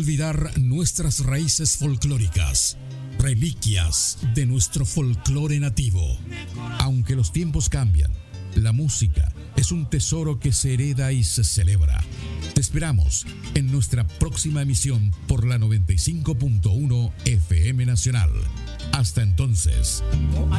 olvidar nuestras raíces folclóricas, reliquias de nuestro folclore nativo. Aunque los tiempos cambian, la música es un tesoro que se hereda y se celebra. Te esperamos en nuestra próxima emisión por la 95.1 FM Nacional. Hasta entonces.